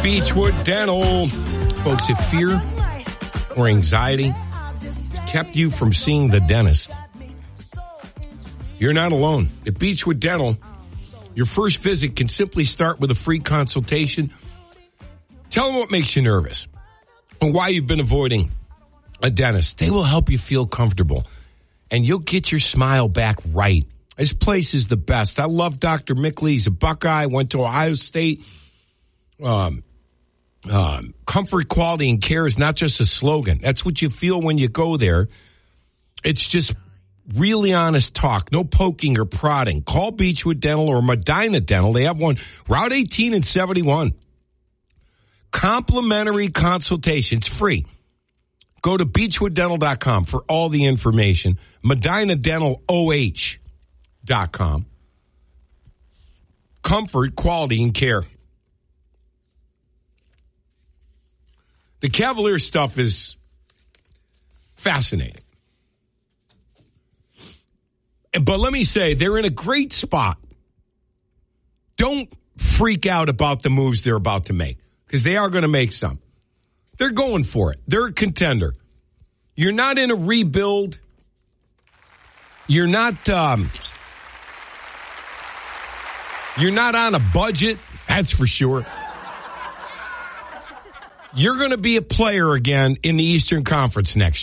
Beechwood Dental. Folks, if fear or anxiety has kept you from seeing the dentist, you're not alone. At Beechwood Dental, your first visit can simply start with a free consultation. Tell them what makes you nervous and why you've been avoiding a dentist. They will help you feel comfortable, and you'll get your smile back right. This place is the best. I love Dr. Mickley. He's a Buckeye, went to Ohio State. Comfort, quality, and care is not just a slogan. That's what you feel when you go there. It's just really honest talk. No poking or prodding. Call Beechwood Dental or Medina Dental. They have one, Route 18 and 71. Complimentary consultation. It's free. Go to beechwooddental.com for all the information. MedinaDentalOH.com. Comfort, quality, and care. The Cavalier stuff is fascinating. But let me say, they're in a great spot. Don't freak out about the moves they're about to make, because they are going to make some. They're going for it. They're a contender. You're not in a rebuild. You're not on a budget, that's for sure. You're going to be a player again in the Eastern Conference next year.